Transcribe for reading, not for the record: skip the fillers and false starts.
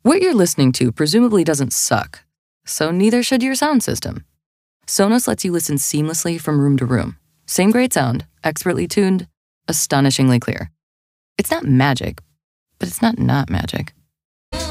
What you're listening to presumably doesn't suck, so neither should your sound system. Sonos lets you listen seamlessly from room to room. Same great sound, expertly tuned, astonishingly clear. It's not magic, but it's not magic.